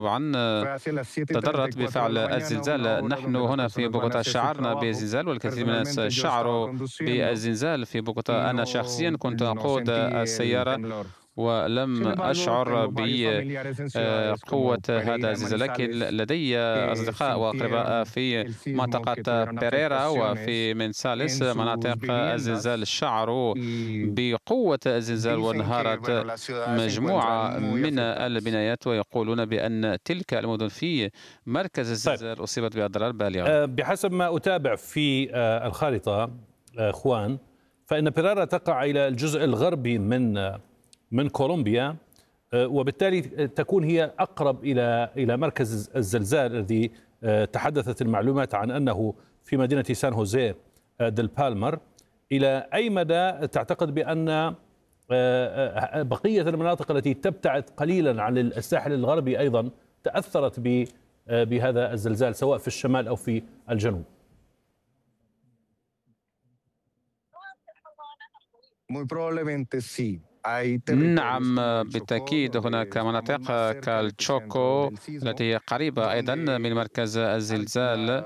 طبعا تضررت بفعل الزلزال. نحن هنا في بوغوتا شعرنا بالزلزال، والكثير من الناس شعروا بالزلزال في بوغوتا. أنا شخصيا كنت أقود السيارة ولم أشعر بقوة هذا الزلزال، لكن لدي أصدقاء وأقرباء في منطقة بيريرا وفي منسالس، مناطق الزلزال، شعروا بقوة الزلزال وانهارت مجموعة من البنايات، ويقولون بأن تلك المدن في مركز طيب، الزلزال أصيبت بأضرار بالغة. بحسب ما أتابع في الخارطة خوان، فإن بيرارا تقع إلى الجزء الغربي من كولومبيا، وبالتالي تكون هي أقرب إلى مركز الزلزال الذي تحدثت المعلومات عن أنه في مدينة سان هوزيه ديل بالمر. إلى أي مدى تعتقد بأن بقية المناطق التي تبتعد قليلا عن الساحل الغربي أيضا تأثرت بهذا الزلزال، سواء في الشمال أو في الجنوب؟ نعم، بالتأكيد هناك مناطق كالتشوكو التي هي قريبة أيضا من مركز الزلزال،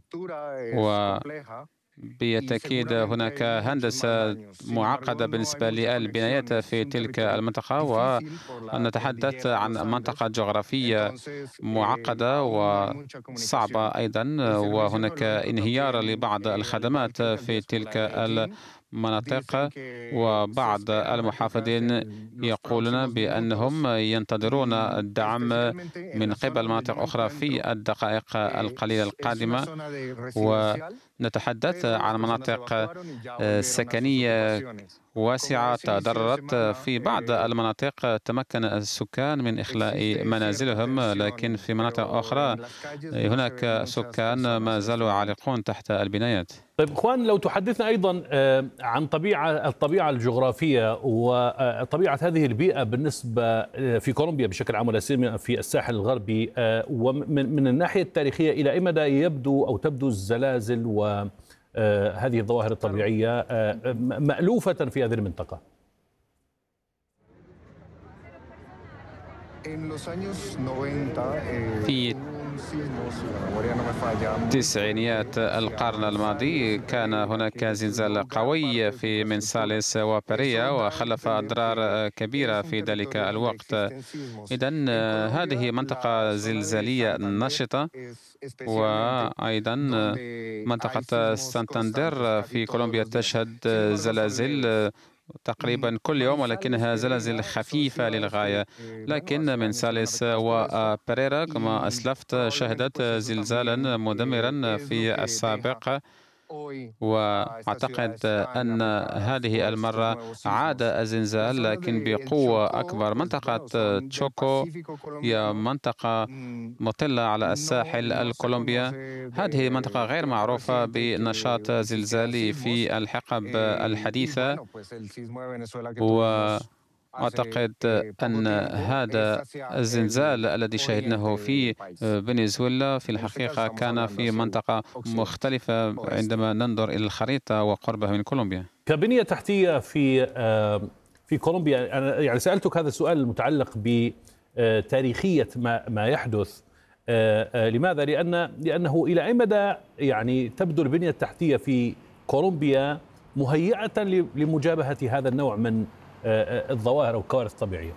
وبالتأكيد هناك هندسة معقدة بالنسبة للبنايات في تلك المنطقة، ونتحدث عن منطقة جغرافية معقدة وصعبة أيضا، وهناك انهيار لبعض الخدمات في تلك المناطق. وبعض المحافظين يقولون بأنهم ينتظرون الدعم من قبل مناطق أخرى في الدقائق القليلة القادمة. ونتحدث عن مناطق سكنية واسعة تضررت. في بعض المناطق تمكن السكان من إخلاء منازلهم، لكن في مناطق أخرى هناك سكان ما زالوا عالقون تحت البنايات. طيب اخوان، لو تحدثنا ايضا عن الطبيعه الجغرافيه وطبيعه هذه البيئه بالنسبه في كولومبيا بشكل عام، ولا سيما في الساحل الغربي، ومن الناحيه التاريخيه الى اي مدى تبدو الزلازل وهذه الظواهر الطبيعيه مألوفة في هذه المنطقه؟ في تسعينيات القرن الماضي كان هناك زلزال قوي في منسالس وباريا، وخلف أضرار كبيرة في ذلك الوقت. إذن هذه منطقة زلزالية نشطة. وأيضا منطقة سانتاندر في كولومبيا تشهد زلازل تقريبا كل يوم، ولكنها زلازل خفيفة للغاية. لكن من سالس وبريرا كما أسلفت شهدت زلزالا مدمرا في السابق، وأعتقد أن هذه المرة عاد الزلزال لكن بقوة أكبر. منطقة تشوكو هي منطقة مطلة على الساحل الكولومبي. هذه منطقة غير معروفة بنشاط زلزالي في الحقب الحديثة، وأعتقد أن هذا الزلزال الذي شهدناه في فنزويلا في الحقيقة كان في منطقة مختلفة عندما ننظر إلى الخريطة وقربها من كولومبيا. كبنية تحتية في كولومبيا، أنا يعني سألتك هذا السؤال المتعلق بتاريخية ما يحدث. لماذا؟ لأنه إلى أي مدى يعني تبدو البنية التحتية في كولومبيا مهيئة لمجابهة هذا النوع من الظواهر أو الكوارث الطبيعية؟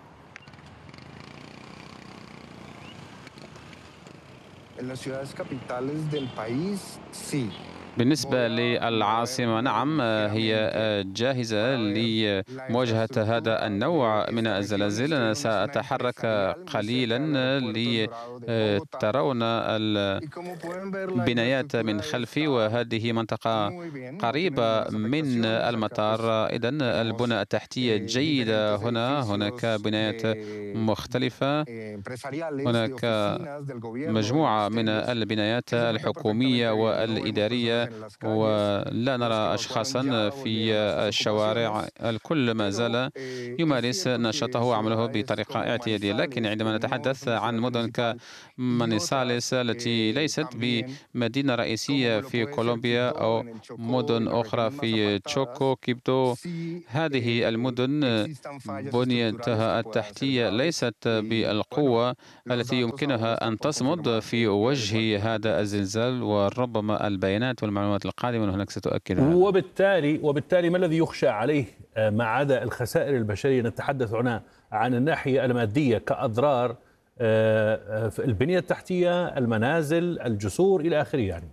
بالنسبة للعاصمة، نعم، هي جاهزة لمواجهة هذا النوع من الزلازل. أنا سأتحرك قليلا لترون البنايات من خلفي، وهذه منطقة قريبة من المطار. إذن البنى التحتية جيدة هناك بنايات مختلفة. هناك مجموعة من البنايات الحكومية والإدارية بالفعل، ولا نرى أشخاصا في الشوارع. الكل ما زال يمارس نشاطه وعمله بطريقة اعتيادية. لكن عندما نتحدث عن مدن كمانيساليس التي ليست بمدينة رئيسية في كولومبيا أو مدن أخرى في تشوكو كيبتو، هذه المدن بنيتها التحتية ليست بالقوة التي يمكنها أن تصمد في وجه هذا الزلزال، وربما البيانات والمعلومات القادمة من هناك ستؤكد هذا. وبالتالي ما الذي يخشى عليه مع عدا الخسائر البشرية؟ نتحدث هنا عن الناحية المادية كأضرار في البنية التحتية، المنازل، الجسور إلى آخره يعني.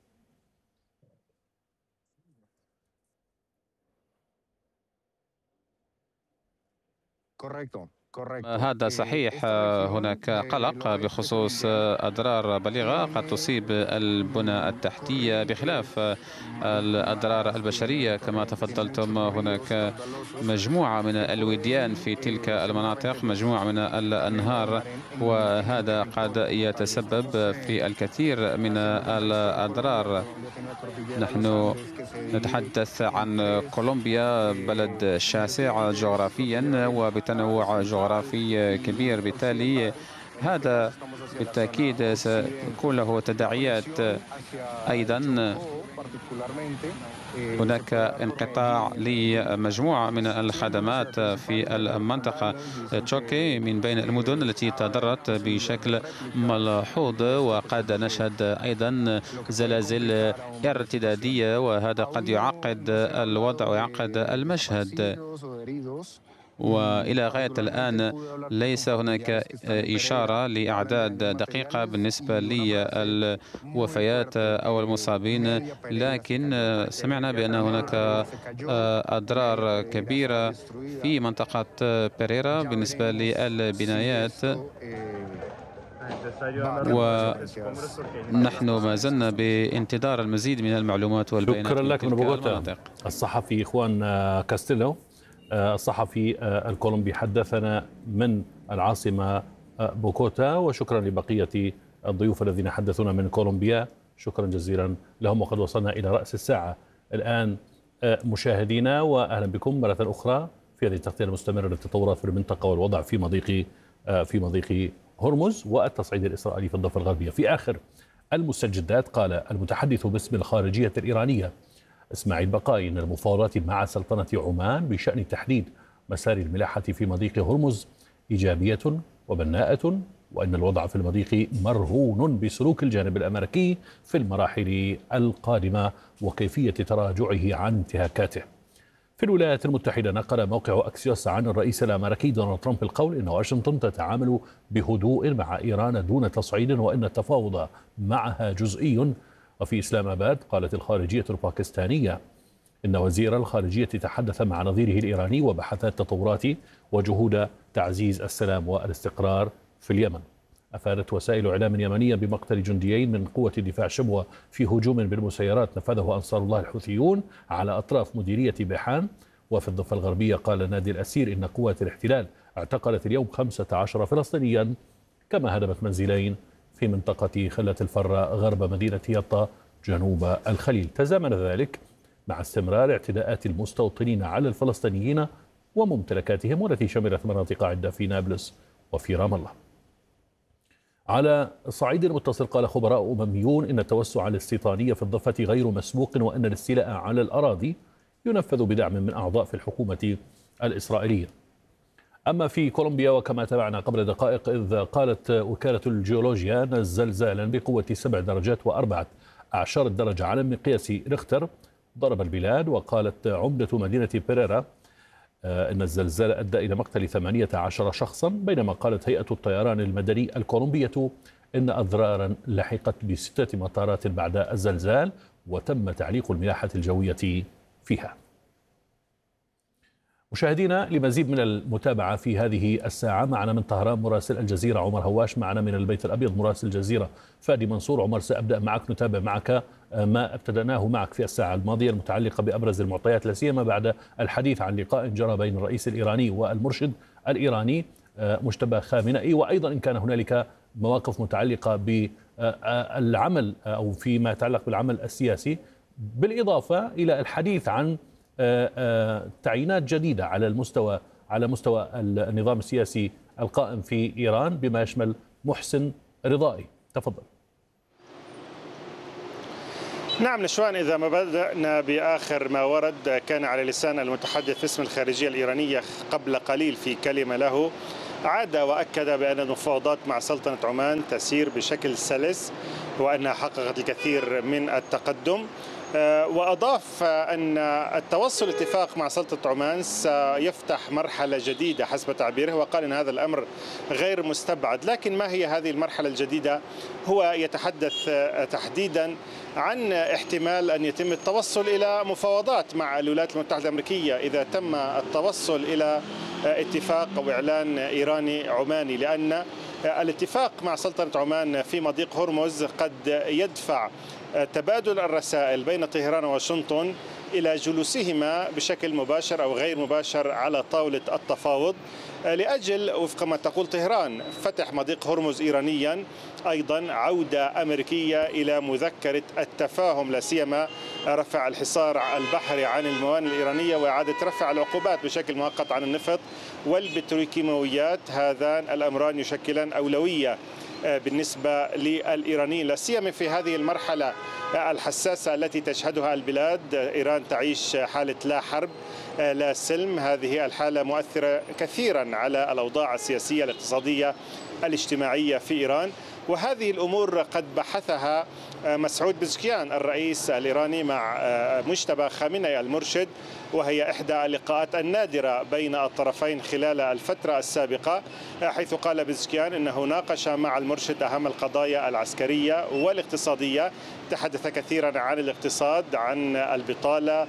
هذا صحيح. هناك قلق بخصوص أضرار بالغة قد تصيب البنى التحتية بخلاف الأضرار البشرية. كما تفضلتم، هناك مجموعة من الوديان في تلك المناطق، مجموعة من الأنهار، وهذا قد يتسبب في الكثير من الأضرار. نحن نتحدث عن كولومبيا، بلد شاسع جغرافيا وبتنوع جغرافي كبير، بالتالي هذا بالتأكيد سيكون له تداعيات. أيضا هناك انقطاع لمجموعة من الخدمات في المنطقة. تشوكي من بين المدن التي تضررت بشكل ملحوظ، وقد نشهد أيضا زلازل ارتدادية، وهذا قد يعقد الوضع ويعقد المشهد. وإلى غاية الآن ليس هناك إشارة لأعداد دقيقة بالنسبة للوفيات أو المصابين، لكن سمعنا بأن هناك أضرار كبيرة في منطقة بيريرا بالنسبة للبنايات، ونحن ما زلنا بانتظار المزيد من المعلومات والبيانات. شكرا لك من بوغوتا الصحفي خوان كاستيلو، الصحفي الكولومبي، حدثنا من العاصمة بوغوتا. وشكرا لبقية الضيوف الذين حدثونا من كولومبيا، شكرا جزيلا لهم. وقد وصلنا إلى رأس الساعة الآن مشاهدينا، وأهلا بكم مرة أخرى في هذه التغطية المستمرة للتطورات في المنطقة والوضع في مضيق هرمز والتصعيد الإسرائيلي في الضفة الغربية. في آخر المستجدات قال المتحدث باسم الخارجية الإيرانية إسماعيل بقائي إن المفاوضات مع سلطنة عمان بشأن تحديد مسار الملاحة في مضيق هرمز إيجابية وبناءة، وأن الوضع في المضيق مرهون بسلوك الجانب الأمريكي في المراحل القادمة وكيفية تراجعه عن انتهاكاته. في الولايات المتحدة نقل موقع أكسيوس عن الرئيس الأمريكي دونالد ترامب القول إن واشنطن تتعامل بهدوء مع إيران دون تصعيد، وأن التفاوض معها جزئي. وفي إسلام آباد قالت الخارجية الباكستانية إن وزير الخارجية تحدث مع نظيره الإيراني وبحث التطورات وجهود تعزيز السلام والاستقرار في اليمن. أفادت وسائل إعلام يمنية بمقتل جنديين من قوة دفاع شبوة في هجوم بالمسيرات نفذه أنصار الله الحوثيون على أطراف مديرية بيحان. وفي الضفة الغربية قال نادي الأسير إن قوات الاحتلال اعتقلت اليوم 15 فلسطينيا، كما هدمت منزلين في منطقة خلة الفرة غرب مدينة يطا جنوب الخليل. تزامن ذلك مع استمرار اعتداءات المستوطنين على الفلسطينيين وممتلكاتهم، والتي شملت مناطق عدة في نابلس وفي رام الله. على صعيد متصل قال خبراء أمميون إن التوسع الاستيطاني في الضفة غير مسبوق، وأن الاستيلاء على الأراضي ينفذ بدعم من أعضاء في الحكومة الإسرائيلية. أما في كولومبيا، وكما تابعنا قبل دقائق إذ قالت وكالة الجيولوجيا أن زلزالا بقوة 7 درجات و14 درجة على مقياس ريختر ضرب البلاد. وقالت عمدة مدينة بيريرا أن الزلزال أدى إلى مقتل 18 شخصا، بينما قالت هيئة الطيران المدني الكولومبية إن أضرارا لحقت ب6 مطارات بعد الزلزال، وتم تعليق الملاحة الجوية فيها. مشاهدينا، لمزيد من المتابعة في هذه الساعة معنا من طهران مراسل الجزيرة عمر هواش، معنا من البيت الأبيض مراسل الجزيرة فادي منصور. عمر، سأبدأ معك، نتابع معك ما ابتدأناه معك في الساعة الماضية المتعلقة بأبرز المعطيات، لا سيما بعد الحديث عن لقاء جرى بين الرئيس الإيراني والمرشد الإيراني مجتبى خامنئي، وأيضا إن كان هنالك مواقف متعلقة بالعمل أو فيما يتعلق بالعمل السياسي بالإضافة إلى الحديث عن تعيينات جديدة على مستوى النظام السياسي القائم في إيران بما يشمل محسن رضائي. تفضل. نعم نشوان، إذا ما بدأنا بآخر ما ورد، كان على لسان المتحدث باسم الخارجية الإيرانية قبل قليل في كلمة له عاد وأكد بأن المفاوضات مع سلطنة عمان تسير بشكل سلس وأنها حققت الكثير من التقدم، وأضاف أن التوصل اتفاق مع سلطنة عمان سيفتح مرحلة جديدة حسب تعبيره، وقال أن هذا الأمر غير مستبعد. لكن ما هي هذه المرحلة الجديدة؟ هو يتحدث تحديدا عن احتمال أن يتم التوصل إلى مفاوضات مع الولايات المتحدة الأمريكية إذا تم التوصل إلى اتفاق أو إعلان إيراني عماني، لأن الاتفاق مع سلطنة عمان في مضيق هرمز قد يدفع تبادل الرسائل بين طهران وواشنطن إلى جلوسهما بشكل مباشر أو غير مباشر على طاولة التفاوض لأجل وفق ما تقول طهران فتح مضيق هرمز إيرانيا، أيضا عودة أمريكية إلى مذكرة التفاهم، لا سيما رفع الحصار البحري عن الموانئ الإيرانية وإعادة رفع العقوبات بشكل مؤقت عن النفط والبتروكيماويات. هذان الأمران يشكلان أولوية بالنسبة للإيرانيين، لا سيما في هذه المرحلة الحساسة التي تشهدها البلاد. إيران تعيش حالة لا حرب لا سلم، هذه الحالة مؤثرة كثيرا على الأوضاع السياسية الاقتصادية الاجتماعية في إيران، وهذه الأمور قد بحثها مسعود بزكيان الرئيس الإيراني مع مجتبى خامنئي المرشد، وهي إحدى اللقاءات النادرة بين الطرفين خلال الفترة السابقة، حيث قال بزكيان أنه ناقش مع المرشد أهم القضايا العسكرية والاقتصادية. تحدث كثيرا عن الاقتصاد، عن البطالة،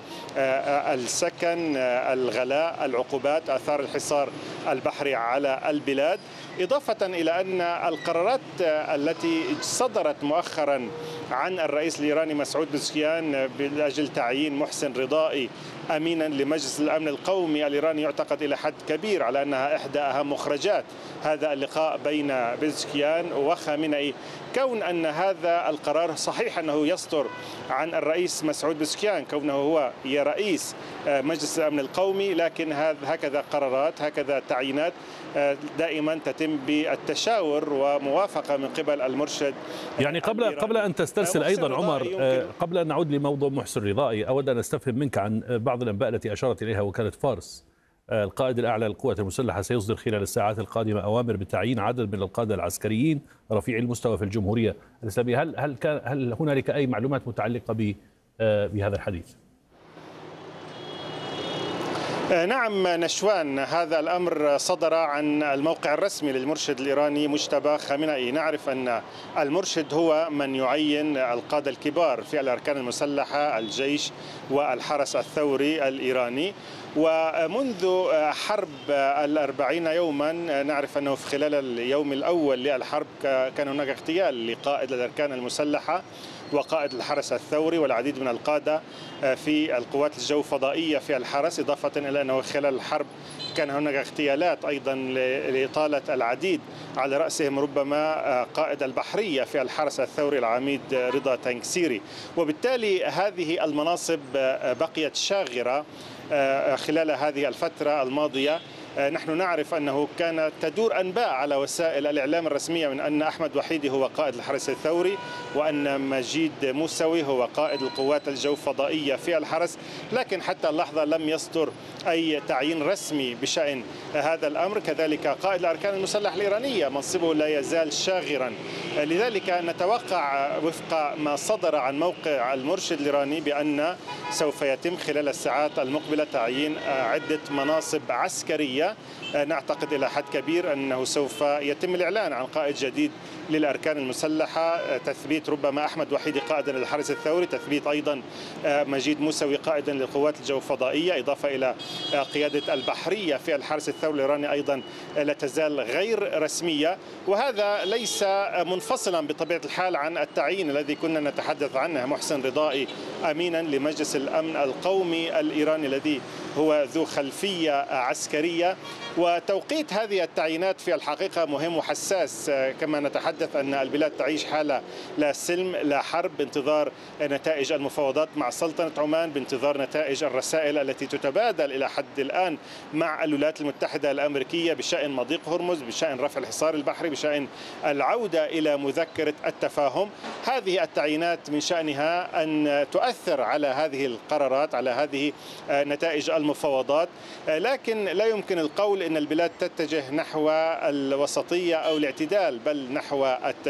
السكن، الغلاء، العقوبات، آثار الحصار البحري على البلاد، إضافة إلى أن القرارات التي صدرت مؤخرا عن الرئيس الإيراني مسعود بزكيان بأجل تعيين محسن رضائي أمينا لمجلس الأمن القومي الإيراني يعتقد إلى حد كبير على أنها إحدى أهم مخرجات هذا اللقاء بين بزكيان وخامنئي. كون أن هذا القرار صحيح أنه يصدر عن الرئيس مسعود بزكيان كونه هو رئيس مجلس الأمن القومي، لكن هكذا قرارات، هكذا تعيينات دائما تتم بالتشاور وموافقة من قبل المرشد. يعني قبل أن تسترسل أيضا عمر، قبل أن نعود لموضوع محسن رضائي، أود أن أستفهم منك عن بعض الأنباء التي أشارت إليها وكالة فارس. القائد الأعلى للقوات المسلحة سيصدر خلال الساعات القادمة أوامر بتعيين عدد من القادة العسكريين رفيعي المستوى في الجمهورية الإسلامية. هل هنالك أي معلومات متعلقة بهذا الحديث؟ نعم نشوان، هذا الأمر صدر عن الموقع الرسمي للمرشد الإيراني مجتبى خامنئي. نعرف أن المرشد هو من يعين القادة الكبار في الأركان المسلحة، الجيش والحرس الثوري الإيراني، ومنذ حرب 40 يوما نعرف أنه في خلال اليوم الأول للحرب كان هناك اغتيال لقائد الأركان المسلحة وقائد الحرس الثوري والعديد من القادة في القوات الجو الفضائية في الحرس، إضافة إلى أنه خلال الحرب كان هناك اغتيالات أيضا لإطالة العديد، على رأسهم ربما قائد البحرية في الحرس الثوري العميد رضا تنكسيري. وبالتالي هذه المناصب بقيت شاغرة خلال هذه الفترة الماضية. نحن نعرف أنه كانت تدور أنباء على وسائل الإعلام الرسمية من أن أحمد وحيدي هو قائد الحرس الثوري وأن مجيد موسوي هو قائد القوات الجو الفضائية في الحرس، لكن حتى اللحظة لم يصدر أي تعيين رسمي بشأن هذا الأمر. كذلك قائد الأركان المسلحة الإيرانية منصبه لا يزال شاغرا، لذلك نتوقع وفق ما صدر عن موقع المرشد الإيراني بأن سوف يتم خلال الساعات المقبلة تعيين عدة مناصب عسكرية. نعتقد إلى حد كبير أنه سوف يتم الإعلان عن قائد جديد للأركان المسلحة، تثبيت ربما أحمد وحيدي قائدا للحرس الثوري، تثبيت أيضا مجيد موسوي قائدا للقوات الجو الفضائية، إضافة إلى قيادة البحرية في الحرس الثوري الإيراني أيضا لا تزال غير رسمية. وهذا ليس منفصلا بطبيعة الحال عن التعيين الذي كنا نتحدث عنه محسن رضائي أمينا لمجلس الأمن القومي الإيراني، الذي هو ذو خلفية عسكرية. وتوقيت هذه التعيينات في الحقيقة مهم وحساس، كما نتحدث أن البلاد تعيش حالة لا سلم لا حرب، بانتظار نتائج المفاوضات مع سلطنة عمان، بانتظار نتائج الرسائل التي تتبادل إلى حد الآن مع الولايات المتحدة الأمريكية بشأن مضيق هرمز، بشأن رفع الحصار البحري، بشأن العودة إلى مذكرة التفاهم. هذه التعيينات من شأنها أن تؤثر على هذه القرارات، على هذه نتائج المفاوضات، لكن لا يمكن القول أن البلاد تتجه نحو الوسطية أو الاعتدال، بل نحو